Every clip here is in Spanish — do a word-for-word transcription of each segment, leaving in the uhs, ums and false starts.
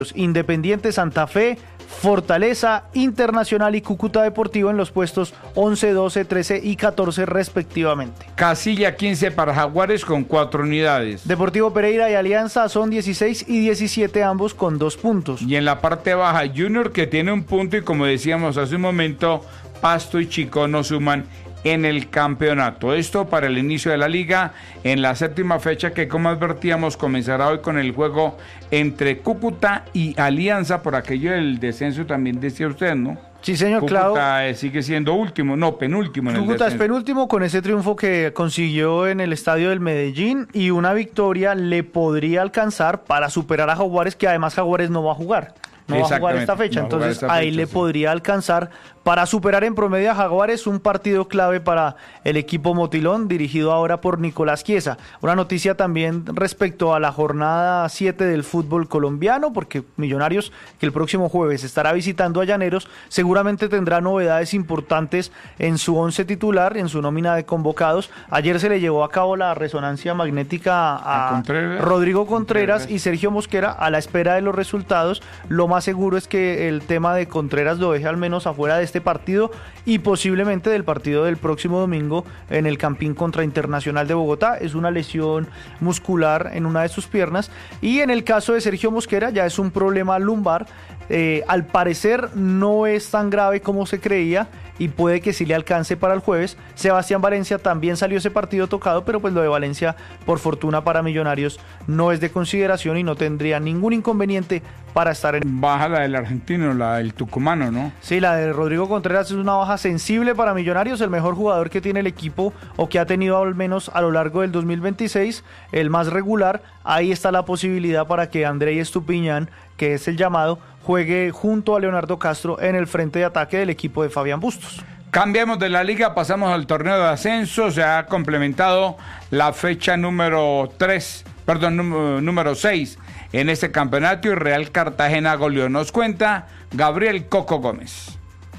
Independiente Santa Fe, Fortaleza, Internacional y Cúcuta Deportivo en los puestos once, doce, trece y catorce respectivamente. Casilla quince para Jaguares con cuatro unidades. Deportivo Pereira y Alianza son dieciséis y diecisiete ambos con dos puntos. Y en la parte baja Junior que tiene un punto y como decíamos hace un momento, Pasto y Chico no suman en el campeonato. Esto para el inicio de la liga en la séptima fecha que, como advertíamos, comenzará hoy con el juego entre Cúcuta y Alianza por aquello del descenso también decía usted, ¿no? Sí, señor, Cúcuta Claudio. sigue siendo último, no, penúltimo en el Cúcuta es descenso. penúltimo con ese triunfo que consiguió en el estadio del Medellín y una victoria le podría alcanzar para superar a Jaguares, que además Jaguares no va a jugar. No va a jugar esta fecha, no entonces esta ahí fecha, le sí. podría alcanzar para superar en promedio a Jaguares, un partido clave para el equipo motilón dirigido ahora por Nicolás Chiesa. Una noticia también respecto a la jornada siete del fútbol colombiano, porque Millonarios, que el próximo jueves estará visitando a Llaneros, seguramente tendrá novedades importantes en su once titular, en su nómina de convocados. Ayer se le llevó a cabo la resonancia magnética a, A Contreras. Rodrigo Contreras, Contreras y Sergio Mosquera a la espera de los resultados. Lo más seguro es que el tema de Contreras lo deje al menos afuera de este partido y posiblemente del partido del próximo domingo en el Campín contra Internacional de Bogotá. Es una lesión muscular en una de sus piernas, y en el caso de Sergio Mosquera ya es un problema lumbar. Eh, al parecer no es tan grave como se creía y puede que sí le alcance para el jueves. Sebastián Valencia también salió ese partido tocado, pero pues lo de Valencia, por fortuna para Millonarios, no es de consideración y no tendría ningún inconveniente para estar en... Baja la del argentino, la del tucumano, ¿no? Sí, la de Rodrigo Contreras es una baja sensible para Millonarios, el mejor jugador que tiene el equipo o que ha tenido al menos a lo largo del dos mil veintiséis, el más regular. Ahí está la posibilidad para que Andrei Estupiñán, que es el llamado, juegue junto a Leonardo Castro en el frente de ataque del equipo de Fabián Bustos. Cambiamos de la liga, pasamos al torneo de ascenso. Se ha complementado la fecha número tres, perdón, número seis en este campeonato y Real Cartagena goleó. Nos cuenta Gabriel Coco Gómez.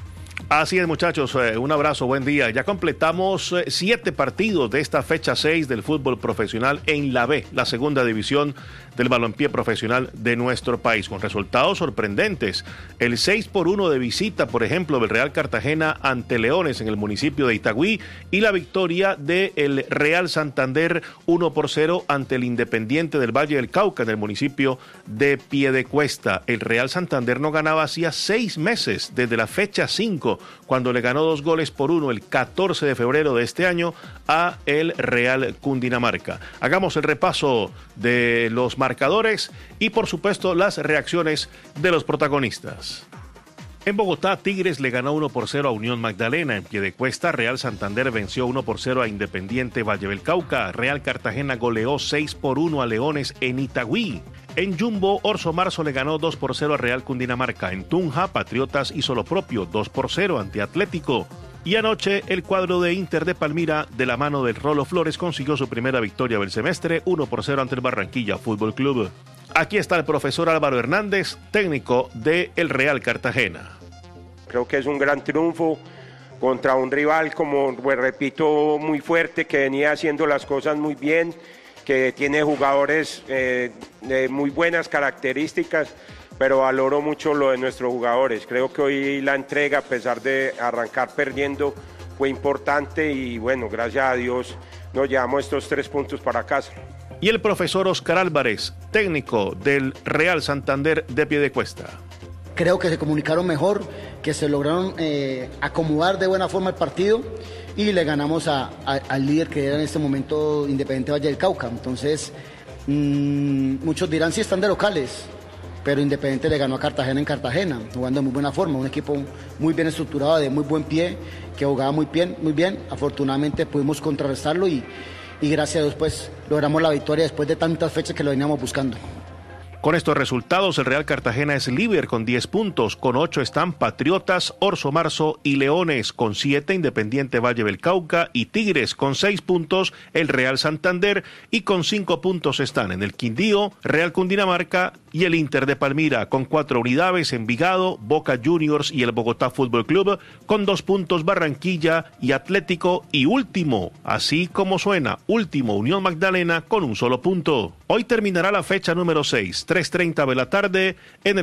Así es, muchachos, eh, un abrazo, buen día. Ya completamos eh, siete partidos de esta fecha seis del fútbol profesional en la B, la segunda división del balompié profesional de nuestro país, con resultados sorprendentes. El seis por uno de visita, por ejemplo, del Real Cartagena ante Leones en el municipio de Itagüí, y la victoria del Real Santander uno por cero ante el Independiente del Valle del Cauca en el municipio de Piedecuesta. El Real Santander no ganaba hacía seis meses, desde la fecha cinco, cuando le ganó dos goles por uno el catorce de febrero de este año a el Real Cundinamarca. Hagamos el repaso de los marcadores y por supuesto las reacciones de los protagonistas. En Bogotá, Tigres le ganó uno por cero a Unión Magdalena. En Piedecuesta, Real Santander venció uno por cero a Independiente Valle del Cauca. Real Cartagena goleó seis por uno a Leones en Itagüí. En Jumbo, Orso Marzo le ganó dos por cero a Real Cundinamarca. En Tunja, Patriotas hizo lo propio, dos por cero ante Atlético. Y anoche, el cuadro de Inter de Palmira, de la mano del Rolo Flores, consiguió su primera victoria del semestre, uno por cero ante el Barranquilla Fútbol Club. Aquí está el profesor Álvaro Hernández, técnico de el Real Cartagena. Creo que es un gran triunfo contra un rival, como pues, repito, muy fuerte, que venía haciendo las cosas muy bien, que tiene jugadores eh, de muy buenas características, pero valoro mucho lo de nuestros jugadores. Creo que hoy la entrega, a pesar de arrancar perdiendo, fue importante y bueno, gracias a Dios nos llevamos estos tres puntos para casa. Y el profesor Oscar Álvarez, técnico del Real Santander de Piedecuesta. Creo que se comunicaron mejor, que se lograron eh, acomodar de buena forma el partido y le ganamos a, a, al líder que era en este momento Independiente Valle del Cauca. Entonces, mmm, muchos dirán si están de locales, pero Independiente le ganó a Cartagena en Cartagena, jugando de muy buena forma, un equipo muy bien estructurado, de muy buen pie, que jugaba muy bien, muy bien. Afortunadamente pudimos contrarrestarlo y, y gracias a Dios pues logramos la victoria después de tantas fechas que lo veníamos buscando. Con estos resultados, el Real Cartagena es líder con diez puntos, con ocho están Patriotas, Orso Marzo y Leones, con siete Independiente Valle del Cauca y Tigres, con seis puntos el Real Santander, y con cinco puntos están en el Quindío, Real Cundinamarca y el Inter de Palmira, con cuatro unidades Envigado, Boca Juniors y el Bogotá Fútbol Club, con dos puntos Barranquilla y Atlético, y último, así como suena, último Unión Magdalena con un solo punto. Hoy terminará la fecha número seis. tres treinta de la tarde en el